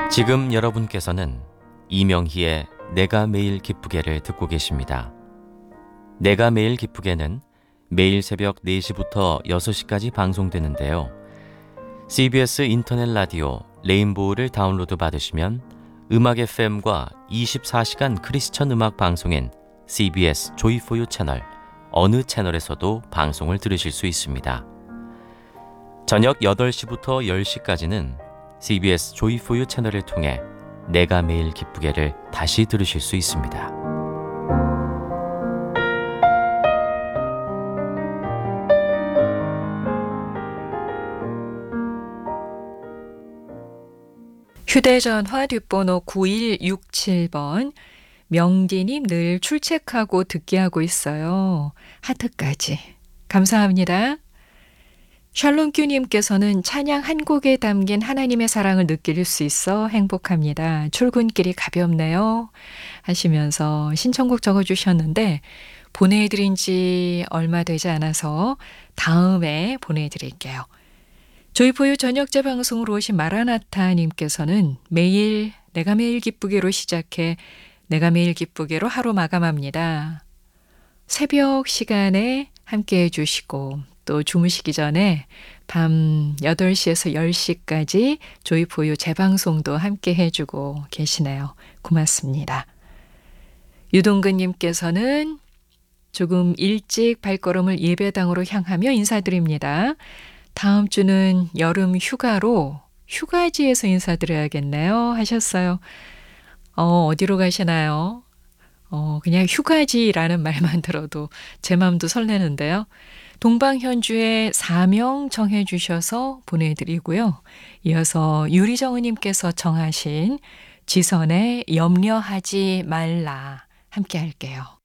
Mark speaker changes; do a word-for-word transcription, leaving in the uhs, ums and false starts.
Speaker 1: 지금 여러분께서는 이명희의 내가 매일 기쁘게를 듣고 계십니다. 내가 매일 기쁘게는 매일 새벽 네 시부터 여섯 시까지 방송되는데요. 씨비에스 인터넷 라디오 레인보우를 다운로드 받으시면 음악 에프엠과 이십사 시간 크리스천 음악 방송인 씨비에스 조이포유 채널 어느 채널에서도 방송을 들으실 수 있습니다. 저녁 여덟 시부터 열 시까지는 씨비에스 조이포유 채널을 통해 내가 매일 기쁘게를 다시 들으실 수 있습니다.
Speaker 2: 휴대전화 뒷번호 구일육칠 번 명디님 늘 출첵하고 듣게 하고 있어요. 하트까지 감사합니다. 샬롬큐님께서는 찬양 한 곡에 담긴 하나님의 사랑을 느낄 수 있어 행복합니다. 출근길이 가볍네요 하시면서 신청곡 적어주셨는데 보내드린 지 얼마 되지 않아서 다음에 보내드릴게요. 조이포유 저녁제 방송으로 오신 마라나타님께서는 매일 내가 매일 기쁘게로 시작해 내가 매일 기쁘게로 하루 마감합니다. 새벽 시간에 함께해 주시고 또 주무시기 전에 밤 여덟 시에서 열 시까지 조이포유 재방송도 함께 해주고 계시네요. 고맙습니다. 유동근님께서는 조금 일찍 발걸음을 예배당으로 향하며 인사드립니다. 다음 주는 여름 휴가로 휴가지에서 인사드려야겠네요 하셨어요. 어, 어디로 가시나요? 어, 그냥 휴가지라는 말만 들어도 제 마음도 설레는데요. 동방현주의 사명 정해 주셔서 보내드리고요. 이어서 유리정은님께서 정하신 지선의 염려하지 말라 함께 할게요.